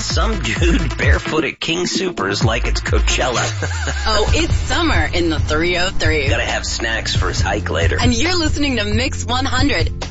some dude barefoot at King Soopers like it's Coachella. Oh, it's summer in the 303. Gotta have snacks for his hike later. And you're listening to Mix 100.